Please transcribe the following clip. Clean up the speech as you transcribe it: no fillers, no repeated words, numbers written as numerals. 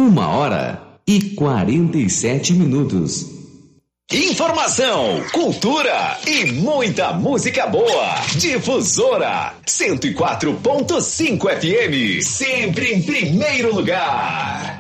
1h47. Informação, cultura e muita música boa. Difusora 104.5 FM, sempre em primeiro lugar.